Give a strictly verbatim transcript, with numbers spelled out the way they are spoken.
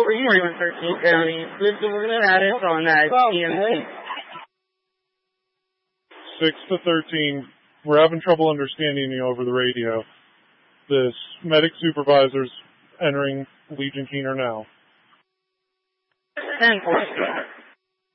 over here in thirteenth County. Lived over there at it on that E M C. six to thirteen. We're having trouble understanding you over the radio. This medic supervisor's entering Legion Keener now. ten four.